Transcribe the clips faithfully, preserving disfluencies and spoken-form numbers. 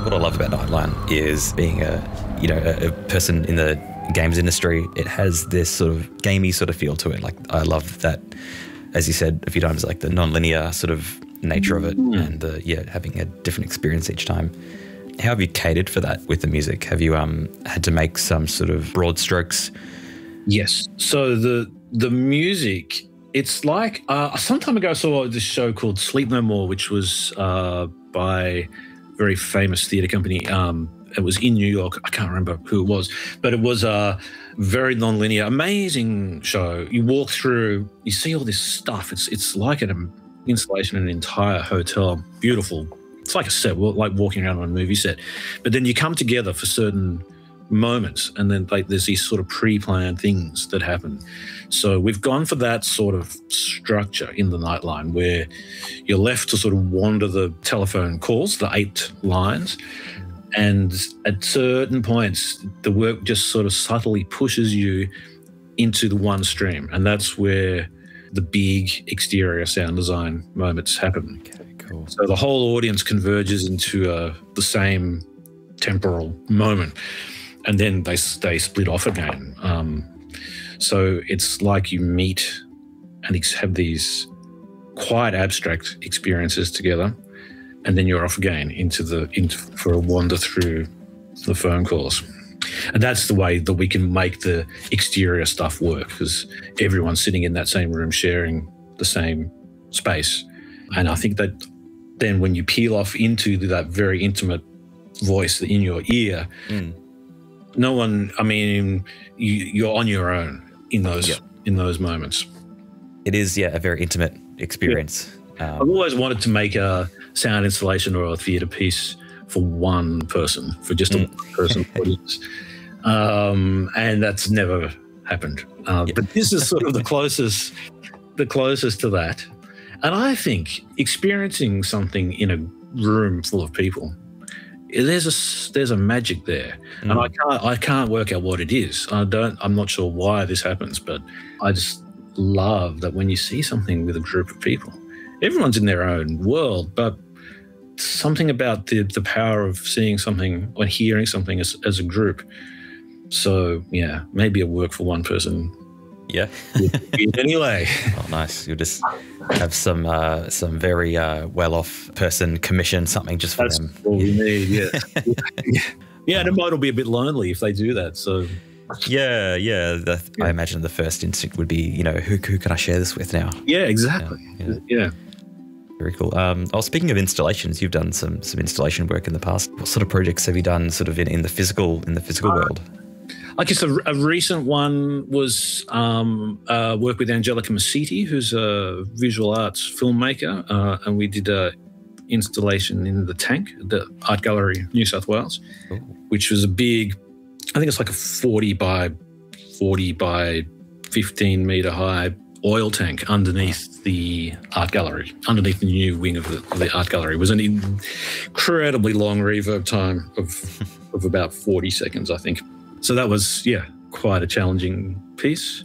what I love about Nightline is being a, you know, a, a person in the games industry. It has this sort of gamey sort of feel to it. Like I love that, as you said a few times, like the non-linear sort of nature of it, mm. and the, yeah, having a different experience each time. How have you catered for that with the music? Have you um had to make some sort of broad strokes? Yes. So the the music, it's like uh, some time ago I saw this show called Sleep No More, which was uh, by a very famous theatre company. Um, it was in New York. I can't remember who it was, but it was a very non-linear, amazing show. You walk through, you see all this stuff. It's it's like an installation in an entire hotel. Beautiful. It's like a set, like walking around on a movie set. But then you come together for certain moments, and then like there's these sort of pre-planned things that happen. So we've gone for that sort of structure in the Nightline, where you're left to sort of wander the telephone calls, the eight lines, and at certain points the work just sort of subtly pushes you into the one stream, and that's where the big exterior sound design moments happen. Okay, cool. So the whole audience converges into uh, the same temporal moment, and then they they split off again. Um, so it's like you meet and ex- have these quite abstract experiences together, and then you're off again into the into for a wander through the phone calls. And that's the way that we can make the exterior stuff work, because everyone's sitting in that same room sharing the same space. And I think that then when you peel off into that very intimate voice in your ear, mm. no one, I mean, you, you're on your own in those yep. in those moments. It is, yeah, a very intimate experience. Yeah. Um, I've always wanted to make a sound installation or a theatre piece for one person, for just a mm. person audience. Um, and that's never happened. Uh, yep. But this is sort of the closest, the closest to that. And I think experiencing something in a room full of people, there's a there's a magic there, mm. and I can't I can't work out what it is. I don't. I'm not sure why this happens, but I just love that when you see something with a group of people, everyone's in their own world, but something about the the power of seeing something or hearing something as as a group. So yeah, maybe it work for one person. Yeah. Anyway. Oh, nice. You'll just have some uh, some very uh, well-off person commission something just for That's them. all we need. Yeah. yeah. Yeah, and it might all be a bit lonely if they do that. So. Yeah, yeah. The, yeah. I imagine the first instinct would be, you know, who who can I share this with now? Yeah, exactly. Yeah. yeah. yeah. Very cool. Um, oh, speaking of installations, you've done some some installation work in the past. What sort of projects have you done, sort of in, in the physical in the physical uh, world? I guess a, a recent one was um, uh, work with Angelica Masiti, who's a visual arts filmmaker, uh, and we did a installation in the Tank, the Art Gallery, New South Wales, Ooh. Which was a big, I think it's like a forty by forty by fifteen metre high oil tank underneath the art gallery, underneath the new wing of the, of the art gallery. It was an incredibly long reverb time of of about forty seconds, I think. So that was, yeah, quite a challenging piece.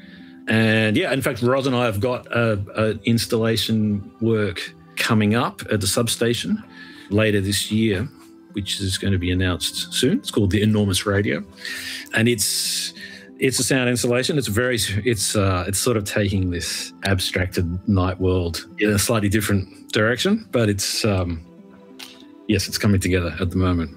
And yeah, in fact, Roz and I have got a, a installation work coming up at the substation later this year, which is going to be announced soon. It's called the Enormous Radio, and it's it's a sound installation. It's very it's uh, it's sort of taking this abstracted night world in a slightly different direction, but it's um, yes, it's coming together at the moment.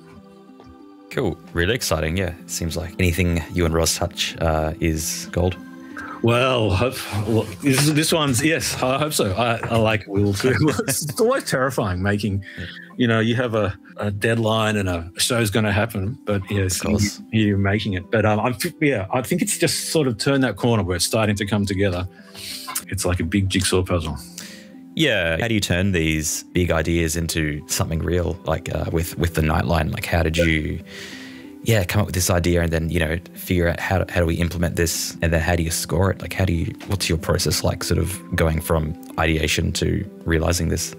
Cool. Really exciting. Yeah. It seems like anything you and Roz touch uh, is gold. Well, hope, well this, this one's, yes, I hope so. I, I like it. Will too. It's always terrifying making, you know, you have a, a deadline and a show's going to happen, but yes, you, you're making it. But um, I'm, yeah, I think it's just sort of turned that corner where it's starting to come together. It's like a big jigsaw puzzle. Yeah. How do you turn these big ideas into something real, like uh, with, with the Nightline? Like how did you, yeah, come up with this idea and then, you know, figure out how, how do we implement this and then how do you score it? Like how do you, what's your process like sort of going from ideation to realising this?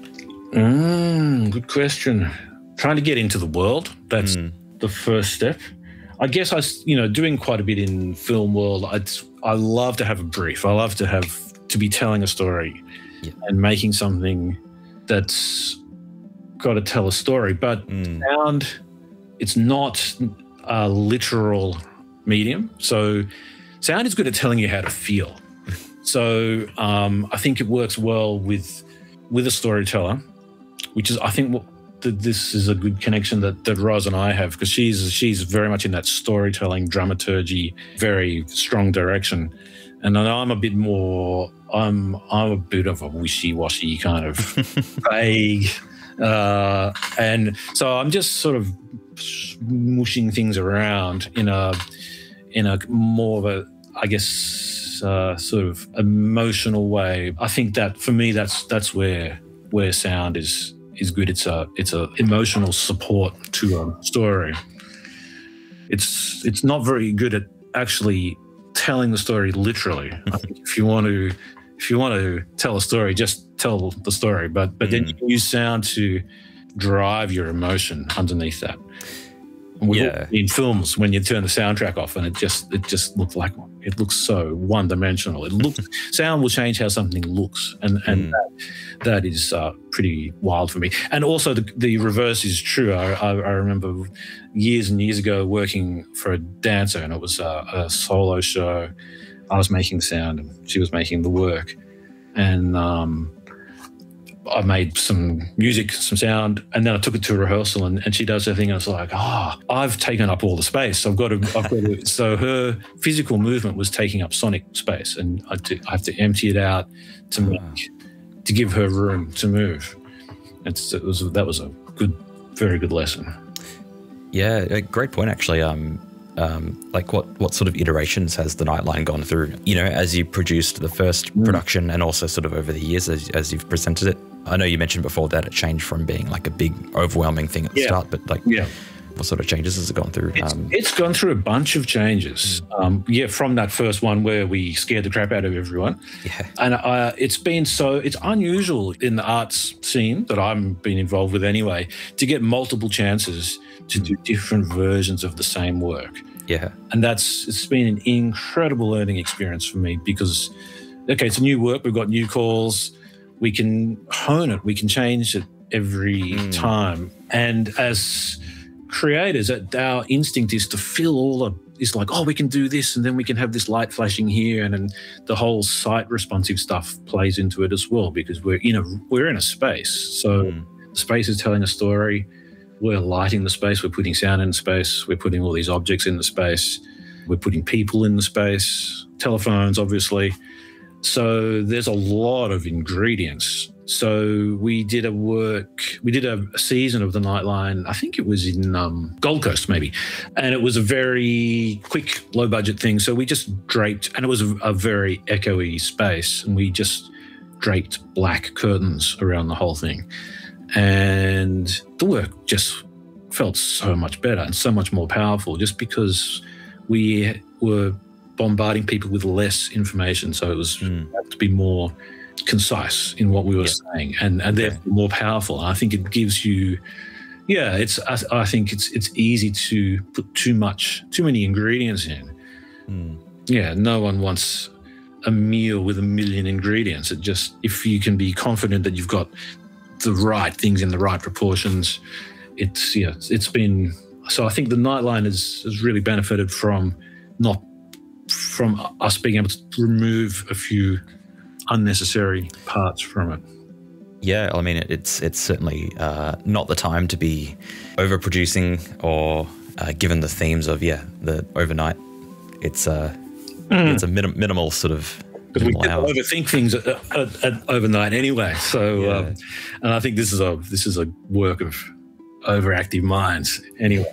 Mm, good question. Trying to get into the world, that's mm. the first step. I guess I, you know, doing quite a bit in film world, I'd, I love to have a brief. I love to have, to be telling a story. Yeah. And making something that's got to tell a story. But Mm. sound, it's not a literal medium. So sound is good at telling you how to feel. So um, I think it works well with with a storyteller, which is, I think, what the, this is a good connection that, that Roz and I have, because she's she's very much in that storytelling, dramaturgy, very strong direction. And then I'm a bit more, I'm I'm a bit of a wishy-washy kind of vague. Uh, and so I'm just sort of mushing things around in a in a more of a, I guess, uh, sort of emotional way. I think that for me, that's that's where where sound is is good. It's a it's a emotional support to a story. It's it's not very good at actually telling the story literally. I think if you want to if you want to tell a story, just tell the story. But but mm. then you can use sound to drive your emotion underneath that. We yeah. in films, when you turn the soundtrack off, and it just it just looks like it looks so one dimensional. It looks sound will change how something looks, and and mm. that, that is uh, pretty wild for me. And also the the reverse is true. I, I, I remember years and years ago working for a dancer, and it was a, a solo show. I was making the sound, and she was making the work, and um, I made some music, some sound, and then I took it to a rehearsal, and, and she does her thing, and it's like, ah, oh, I've taken up all the space. I've got to, I've got to. So her physical movement was taking up sonic space, and I, to, I have to empty it out to make, wow. to give her room to move. It's, it was that was a good, very good lesson. Yeah, a great point actually. Um, um, like what what sort of iterations has the Nightline gone through? You know, as you produced the first mm. production, and also sort of over the years as as you've presented it. I know you mentioned before that it changed from being like a big, overwhelming thing at the yeah. start, but like, yeah. what sort of changes has it gone through? It's, um, it's gone through a bunch of changes. Mm. Um, yeah, from that first one where we scared the crap out of everyone. Yeah. And uh, it's been so, it's unusual in the arts scene that I've been involved with anyway, to get multiple chances to mm. do different versions of the same work. Yeah. And that's, it's been an incredible learning experience for me because, okay, it's a new work, we've got new calls, we can hone it, we can change it every mm. time. And as creators, our instinct is to fill all the, is like, oh, we can do this, and then we can have this light flashing here, and then the whole site responsive stuff plays into it as well, because we're in a we're in a space. So mm. the space is telling a story. We're lighting the space, we're putting sound in the space, we're putting all these objects in the space, we're putting people in the space, telephones, obviously. So there's a lot of ingredients. So we did a work, we did a, a season of the Nightline, I think it was in um, Gold Coast maybe, and it was a very quick, low budget thing. So we just draped, and it was a, a very echoey space, and we just draped black curtains around the whole thing. And the work just felt so much better and so much more powerful just because we were bombarding people with less information. So it was mm. to be more concise in what we were yeah. saying, and, and therefore more powerful. And I think it gives you, yeah, it's, I, I think it's, it's easy to put too much, too many ingredients in. Mm. Yeah. No one wants a meal with a million ingredients. It just, if you can be confident that you've got the right things in the right proportions, it's, yeah, it's been, so I think the Nightline has, has really benefited from not, from us being able to remove a few unnecessary parts from it. Yeah, I mean, it's it's certainly uh, not the time to be overproducing or uh, given the themes of, yeah, the overnight. It's, uh, mm. it's a minim- minimal sort of Because we overthink things at, at, at overnight anyway. So, yeah. um, and I think this is a this is a work of overactive minds anyway.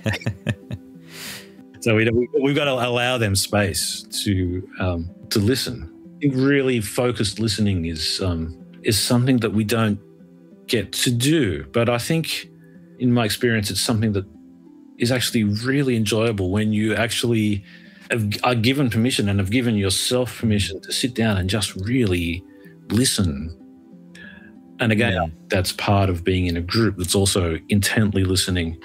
So we, we, we've got to allow them space to um, to listen. I think really focused listening is um, is something that we don't get to do. But I think, in my experience, it's something that is actually really enjoyable when you actually have, are given permission and have given yourself permission to sit down and just really listen. And again, yeah. that's part of being in a group that's also intently listening.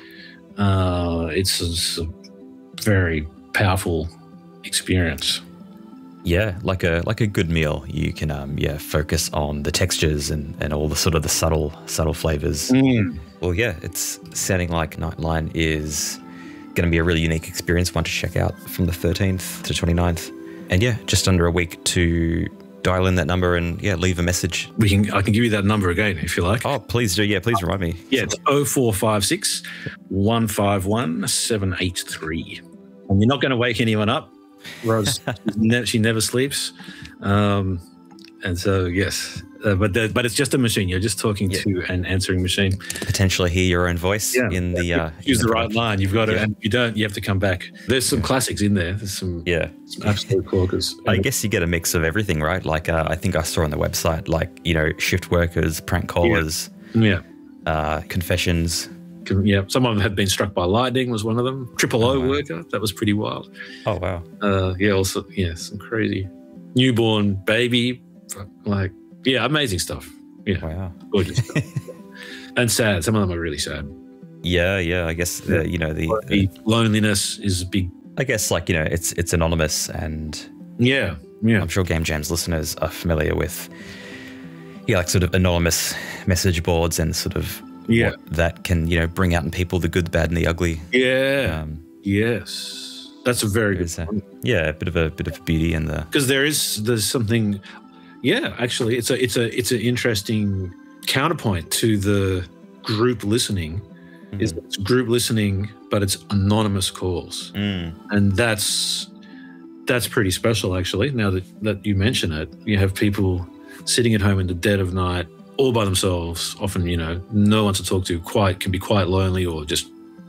Uh, it's a, a very powerful experience. Yeah, like a like a good meal. You can um yeah focus on the textures and, and all the sort of the subtle subtle flavors. Mm. Well, yeah, it's sounding like Nightline is going to be a really unique experience, one to check out from the thirteenth to twenty-ninth. And yeah, just under a week to dial in that number and yeah, leave a message. We can I can give you that number again if you like. Oh, please do. Yeah, please remind me. Yeah, it's oh four five six, one five one, seven eight three. And you're not going to wake anyone up. Rose, ne- she never sleeps. Um, and so, yes, uh, but the, but it's just a machine. You're just talking yeah. to an answering machine. Potentially hear your own voice yeah. in the... Uh, Use in the, the right line. You've got to, yeah. and if you don't, you have to come back. There's some classics in there. There's some, yeah. some absolute corkers. I guess you get a mix of everything, right? Like uh, I think I saw on the website, like, you know, shift workers, prank callers, Yeah. uh, confessions. Yeah, some of them had been struck by lightning was one of them. Triple O Oh, wow. worker, that was pretty wild. Oh, wow. Uh, yeah, also, yeah, some crazy newborn baby, like, yeah, amazing stuff. Yeah, Wow. gorgeous stuff. And sad. Some of them are really sad. Yeah, yeah. I guess, uh, you know, the, The the... loneliness is big. I guess, like, you know, it's it's anonymous and... Yeah, yeah. I'm sure Game Jams listeners are familiar with, yeah, like sort of anonymous message boards and sort of Yeah. what that can, you know, bring out in people, the good, the bad, and the ugly. Yeah. Um, Yes. That's a very good there's a, point. yeah, a bit of a bit of beauty in the. Because there is there's something, yeah. Actually, it's a it's a it's an interesting counterpoint to the group listening. Mm. Is it's group listening, but it's anonymous calls, Mm. and that's that's pretty special. Actually, now that that you mention it, you have people sitting at home in the dead of night, all by themselves. Often, you know, no one to talk to. Quite can be quite lonely, or just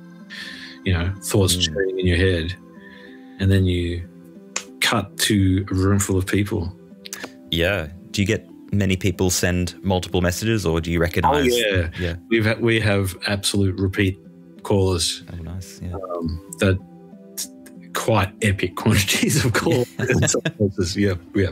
you know thoughts Mm. churning in your head, and then you cut to a room full of people. Yeah. Do you get many people send multiple messages, or do you recognize? Oh yeah, Yeah. we've ha- we have absolute repeat callers Oh, nice. Yeah. um, that quite epic quantities of calls. in some cases. Yeah, yeah,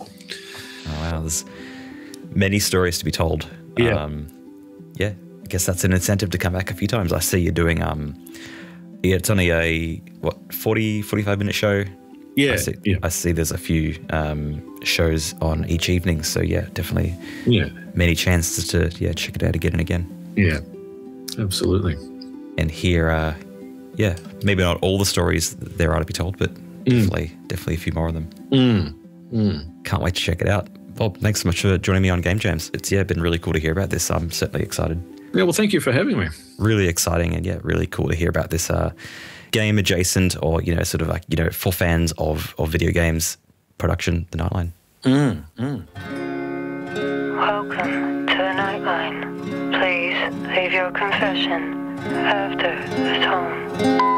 Oh, wow. There's many stories to be told. Yeah. Um, yeah. I guess that's an incentive to come back a few times. I see you're doing, um, yeah, it's only a, what, forty, forty-five minute show? yeah, I see, yeah, I see there's a few um, shows on each evening. So, yeah, definitely yeah, many chances to, yeah, check it out again and again. yeah, absolutely. And hear, uh, yeah, maybe not all the stories there are to be told, but definitely, definitely a few more of them. Mm, mm. Can't wait to check it out. Bob, thanks so much for joining me on Game Jams. It's, yeah, been really cool to hear about this. I'm certainly excited. Yeah, well, thank you for having me. Really exciting and, yeah, really cool to hear about this uh, game adjacent or, you know, sort of like, you know, for fans of, of video games production, The Nightline. Mm, mm. Welcome to the Nightline. Please leave your confession after the tone.